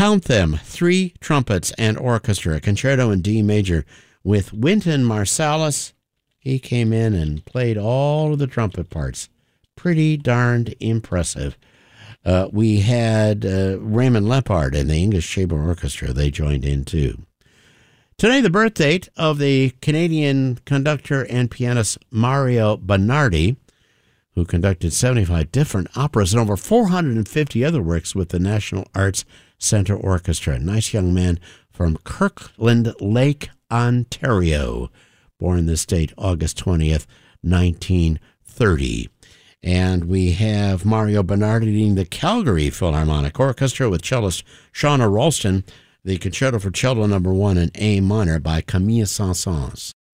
Count Them, 3 trumpets and orchestra, concerto in D major with Wynton Marsalis. He came in and played all of the trumpet parts. Pretty darned impressive. We had Raymond Lepard and the English Chamber Orchestra. They joined in too. Today, the birth date of the Canadian conductor and pianist Mario Bernardi, who conducted 75 different operas and over 450 other works with the National Arts Centre Orchestra. Nice young man from Kirkland Lake, Ontario. Born this date, August 20th, 1930. And we have Mario Bernardi leading the Calgary Philharmonic Orchestra with cellist Shauna Ralston, the Concerto for Cello No. 1 in A minor by Camille Saint-Saëns.